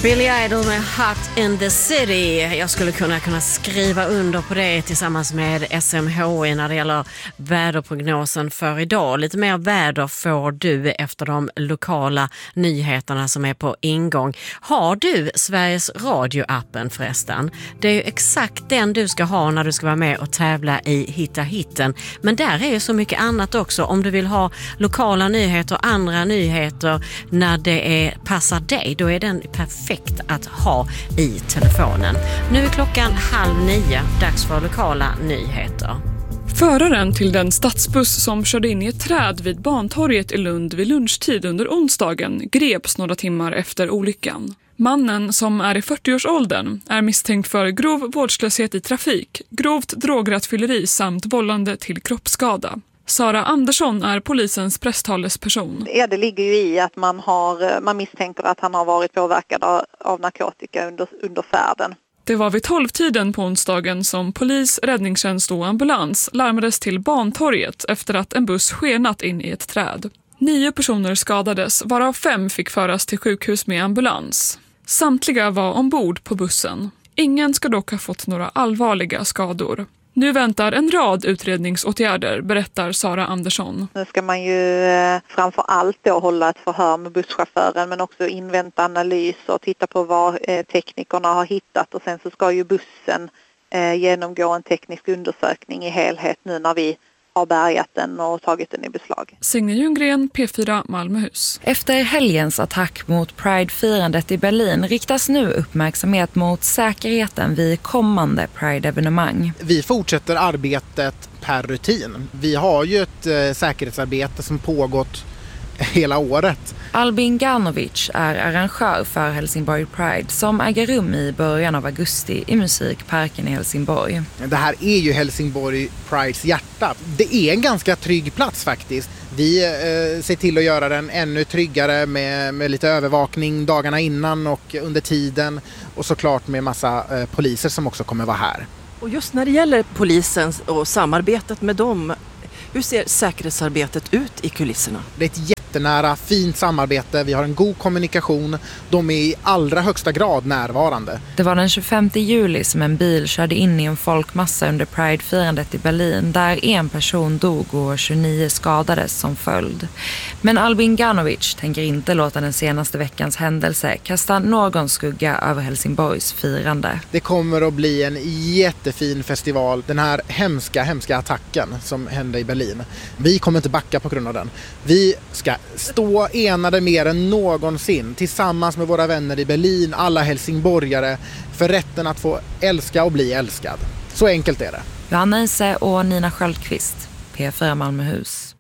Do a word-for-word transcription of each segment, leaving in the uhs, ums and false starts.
Billy Idol med Hot in the City. Jag skulle kunna, kunna skriva under på det tillsammans med S M H I när det gäller väderprognosen för idag. Lite mer väder får du efter de lokala nyheterna som är på ingång. Har du Sveriges Radio-appen förresten? Det är ju exakt den du ska ha när du ska vara med och tävla i Hitta Hitten. Men där är ju så mycket annat också. Om du vill ha lokala nyheter och andra nyheter när det är, passar dig, då är den perfekt att ha i telefonen. Nu är klockan halv nio, dags för lokala nyheter. Föraren till den stadsbuss som körde in i ett träd vid Bantorget i Lund vid lunchtid under onsdagen greps några timmar efter olyckan. Mannen, som är i fyrtioårsåldern, är misstänkt för grov vårdslöshet i trafik, grovt drograttfylleri samt vållande till kroppsskada. Sara Andersson är polisens presstalesperson. Ja, det ligger ju i att man, har, man misstänker att han har varit påverkad av narkotika under, under färden. Det var vid tolvtiden på onsdagen som polis, räddningstjänst och ambulans larmades till Bantorget efter att en buss skenat in i ett träd. Nio personer skadades, varav fem fick föras till sjukhus med ambulans. Samtliga var ombord på bussen. Ingen ska dock ha fått några allvarliga skador. Nu väntar en rad utredningsåtgärder, berättar Sara Andersson. Nu ska man ju framför allt då hålla ett förhör med busschauffören, men också invänta analys och titta på vad teknikerna har hittat. Och sen så ska ju bussen genomgå en teknisk undersökning i helhet nu när vi har bärgat den och tagit den i beslag. Signe Ljunggren, P fyra Malmöhus. Efter helgens attack mot Pride-firandet i Berlin riktas nu uppmärksamhet mot säkerheten vid kommande Pride-evenemang. Vi fortsätter arbetet per rutin. Vi har ju ett eh, säkerhetsarbete som pågått hela året. Albin Garnovic är arrangör för Helsingborg Pride som äger rum i början av augusti i Musikparken i Helsingborg. Det här är ju Helsingborg Prides hjärta. Det är en ganska trygg plats faktiskt. Vi eh, ser till att göra den ännu tryggare med, med lite övervakning dagarna innan och under tiden. Och såklart med massa eh, poliser som också kommer vara här. Och just när det gäller polisen och samarbetet med dem, hur ser säkerhetsarbetet ut i kulisserna? Det är ett jättenära, fint samarbete. Vi har en god kommunikation. De är i allra högsta grad närvarande. Det var den tjugofemte juli som en bil körde in i en folkmassa under Pride-firandet i Berlin där en person dog och tjugonio skadades som följd. Men Albin Garnovic tänker inte låta den senaste veckans händelse kasta någon skugga över Helsingborgs firande. Det kommer att bli en jättefin festival. Den här hemska, hemska attacken som hände i Berlin. Vi kommer inte backa på grund av den. Vi ska stå enade mer än någonsin tillsammans med våra vänner i Berlin, alla helsingborgare, för rätten att få älska och bli älskad. Så enkelt är det. Johanna Ise och Nina Sköldqvist, P fyra Malmöhus.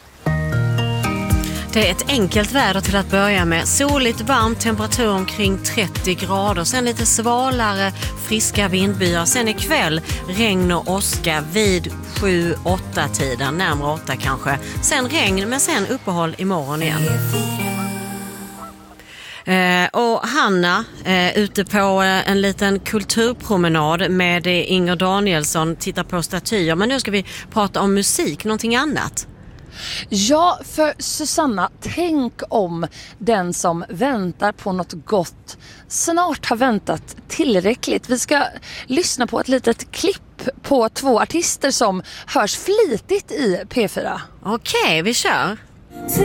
Det är ett enkelt väder till att börja med. Soligt, varmt, temperatur omkring trettio grader. Sen lite svalare, friska vindbyar. Sen ikväll regn och åska vid sju åtta tiden, närmare åtta kanske. Sen regn, men sen uppehåll imorgon igen. Eh, och Hanna eh, ute på eh, en liten kulturpromenad med eh, Inger Danielsson, tittar på statyer. Men nu ska vi prata om musik, någonting annat. Ja, för Susanna, tänk om den som väntar på något gott snart har väntat tillräckligt. Vi ska lyssna på ett litet klipp på två artister som hörs flitigt i P fyra. Okej, vi kör.